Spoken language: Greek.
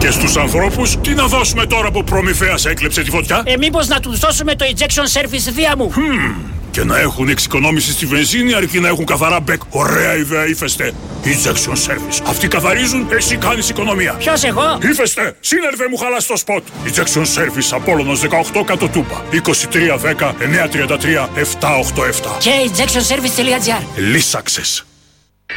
Και στους ανθρώπους, τι να δώσουμε τώρα που προμηθέας έκλεψε τη φωτιά? Μήπως να τους δώσουμε το Injection Service Δία μου. Και να έχουν εξοικονόμηση στη βενζίνη αρκεί να έχουν καθαρά μπεκ. Ωραία ιδέα, Ύφεστε. Injection Service. Αυτοί καθαρίζουν, εσύ κάνεις οικονομία. Ποιος, εγώ? Ύφεστε, σύνερβε μου χαλάς το σποτ. Injection Service, Απόλλωνος 18 Κατοτούπα. 2310 933 787. Και injectionservice.gr. Λύσαξες.